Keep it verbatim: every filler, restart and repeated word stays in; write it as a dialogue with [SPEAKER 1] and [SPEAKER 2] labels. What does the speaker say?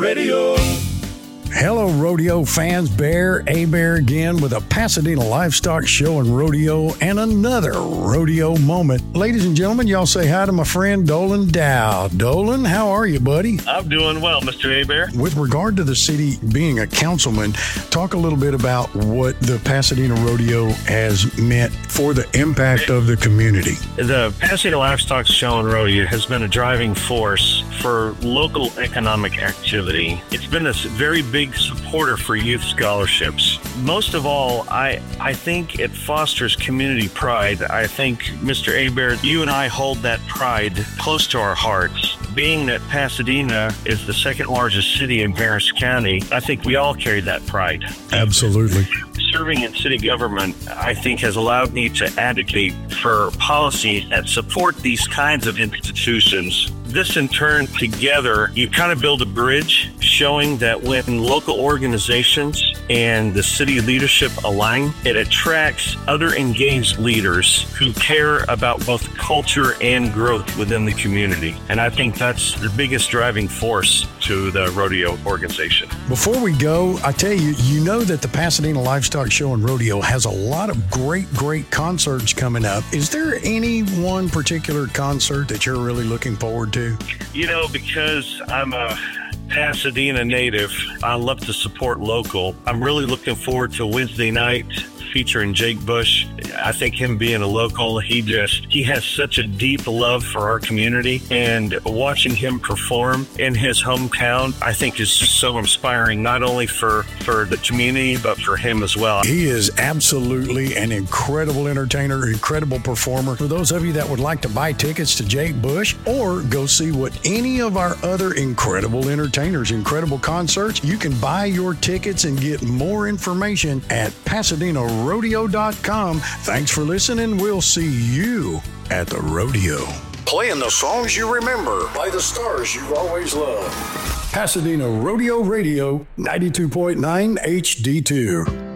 [SPEAKER 1] Radio.
[SPEAKER 2] Hello, rodeo fans. Bear, A-Bear again with a Pasadena Livestock Show and Rodeo and another rodeo moment. Ladies and gentlemen, y'all say hi to my friend Dolan Dow. Dolan, how are you, buddy?
[SPEAKER 3] I'm doing well, Mister A-Bear.
[SPEAKER 2] With regard to the city being a councilman, talk a little bit about what the Pasadena Rodeo has meant for the impact of the community.
[SPEAKER 3] The Pasadena Livestock Show and Rodeo has been a driving force for local economic activity. It's been a very big supporter for youth scholarships. Most of all, I I think it fosters community pride. I think, Mister A-Bear, you and I hold that pride close to our hearts. Being that Pasadena is the second largest city in Harris County, I think we all carry that pride.
[SPEAKER 2] Absolutely.
[SPEAKER 3] Serving in city government, I think, has allowed me to advocate for policies that support these kinds of institutions. This, in turn, together, you kind of build a bridge showing that when local organizations and the city leadership align, it attracts other engaged leaders who care about both culture and growth within the community. And I think that's the biggest driving force to the rodeo organization.
[SPEAKER 2] Before we go, I tell you, you know that the Pasadena Livestock Show and Rodeo has a lot of great, great concerts coming up. Is there any one particular concert that you're really looking forward to?
[SPEAKER 3] You know, because I'm a Pasadena native, I love to support local. I'm really looking forward to Wednesday night featuring Jake Bush. I think him being a local, he just, he has such a deep love for our community, and watching him perform in his hometown, I think is just so inspiring, not only for, for the community, but for him as well.
[SPEAKER 2] He is absolutely an incredible entertainer, incredible performer. For those of you that would like to buy tickets to Jake Bush or go see what any of our other incredible entertainers, incredible concerts, you can buy your tickets and get more information at Pasadena rodeo dot com. Thanks for listening. We'll see you at the rodeo. Playing the songs you remember by the stars you've always loved. Pasadena Rodeo Radio, ninety-two point nine H D two.